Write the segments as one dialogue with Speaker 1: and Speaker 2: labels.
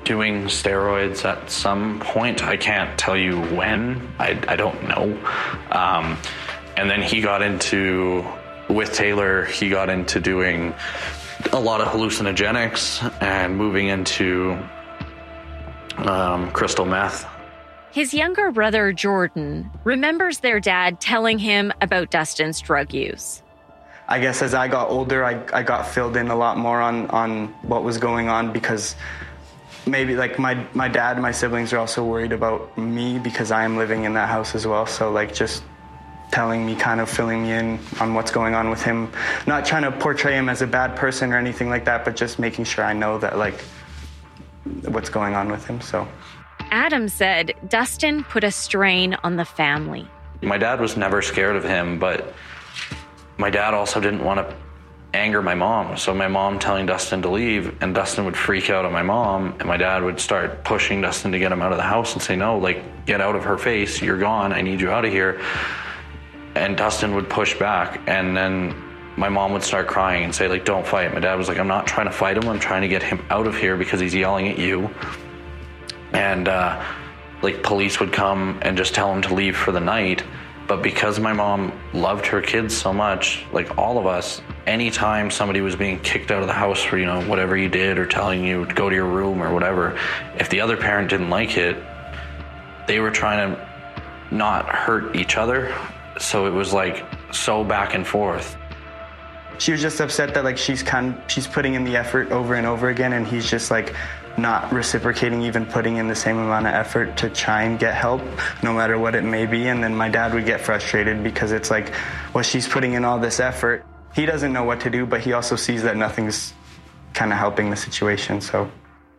Speaker 1: doing steroids at some point. I can't tell you when. I don't know. And then he got into, with Taylor, he got into doing a lot of hallucinogenics and moving into crystal meth.
Speaker 2: His younger brother, Jordan, remembers their dad telling him about Dustin's drug use.
Speaker 3: I guess as I got older, I got filled in a lot more on what was going on, because maybe like my dad and my siblings are also worried about me because I am living in that house as well. So like just telling me, kind of filling me in on what's going on with him. Not trying to portray him as a bad person or anything like that, but just making sure I know that like what's going on with him. So
Speaker 2: Adam said Dustin put a strain on the family.
Speaker 1: My dad was never scared of him, but my dad also didn't want to anger my mom. So my mom telling Dustin to leave, and Dustin would freak out on my mom, and my dad would start pushing Dustin to get him out of the house and say, no, like, get out of her face. You're gone. I need you out of here. And Dustin would push back, and then my mom would start crying and say, like, don't fight. My dad was like, I'm not trying to fight him. I'm trying to get him out of here because he's yelling at you. And like police would come and just tell him to leave for the night. But because my mom loved her kids so much, like all of us, anytime somebody was being kicked out of the house for, you know, whatever you did or telling you to go to your room or whatever, if the other parent didn't like it, they were trying to not hurt each other. So it was like so back and forth.
Speaker 3: She was just upset that like she's putting in the effort over and over again, and he's just like not reciprocating, even putting in the same amount of effort to try and get help, no matter what it may be. And then my dad would get frustrated because it's like, well, she's putting in all this effort. He doesn't know what to do, but he also sees that nothing's kind of helping the situation, so.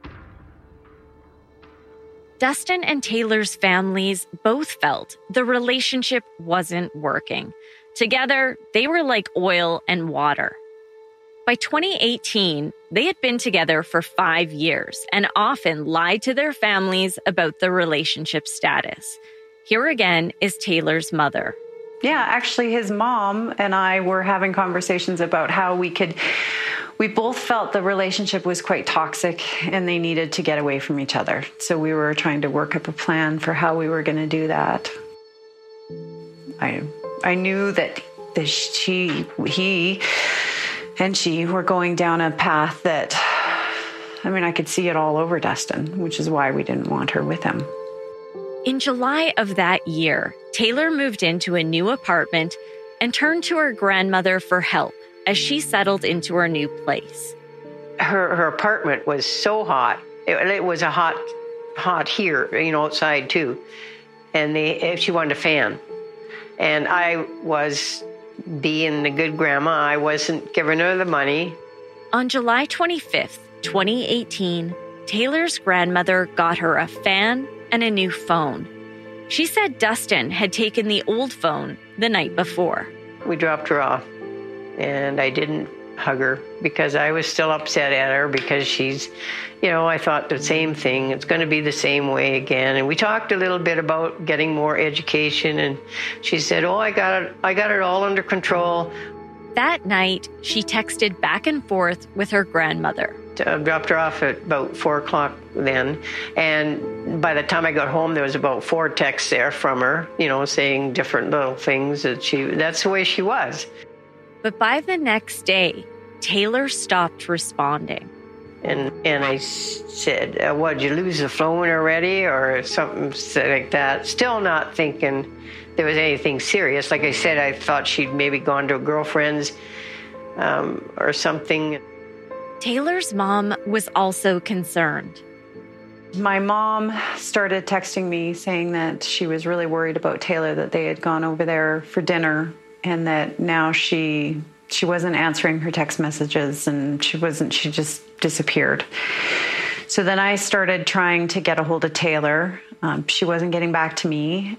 Speaker 2: Dustin and Taylor's families both felt the relationship wasn't working. Together, they were like oil and water. By 2018, they had been together for 5 years and often lied to their families about the relationship status. Here again is Taylor's mother.
Speaker 4: Yeah, actually, his mom and I were having conversations about how we both felt the relationship was quite toxic and they needed to get away from each other. So we were trying to work up a plan for how we were going to do that. I knew that he and she were going down a path that, I mean, I could see it all over Dustin, which is why we didn't want her with him.
Speaker 2: In July of that year, Taylor moved into a new apartment and turned to her grandmother for help as she settled into her new place.
Speaker 5: Her apartment was so hot. It was a hot here, you know, outside too. And she wanted a fan. And I was being the good grandma. I wasn't giving her the money.
Speaker 2: On July 25th, 2018, Taylor's grandmother got her a fan and a new phone. She said Dustin had taken the old phone the night before.
Speaker 5: We dropped her off, and I didn't hug her because I was still upset at her because she's, you know, I thought the same thing. It's going to be the same way again. And we talked a little bit about getting more education, and she said, oh, I got it all under control.
Speaker 2: That night, she texted back and forth with her grandmother.
Speaker 5: I dropped her off at about 4 o'clock then. And by the time I got home, there was about 4 texts there from her, you know, saying different little things that's the way she was.
Speaker 2: But by the next day, Taylor stopped responding.
Speaker 5: And I said, what, did you lose the phone already? Or something like that. Still not thinking there was anything serious. Like I said, I thought she'd maybe gone to a girlfriend's or something.
Speaker 2: Taylor's mom was also concerned.
Speaker 4: My mom started texting me saying that she was really worried about Taylor, that they had gone over there for dinner, and that now she wasn't answering her text messages, and she just disappeared. So then I started trying to get a hold of Taylor. She wasn't getting back to me.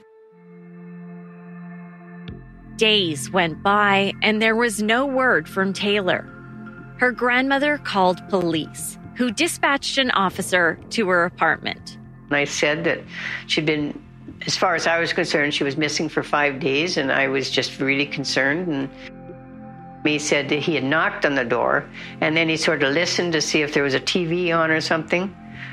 Speaker 2: Days went by, and there was no word from Taylor. Her grandmother called police, who dispatched an officer to her apartment.
Speaker 5: And I said that she'd been, as far as I was concerned, she was missing for 5 days, and I was just really concerned. And he said that he had knocked on the door, and then he sort of listened to see if there was a TV on or something.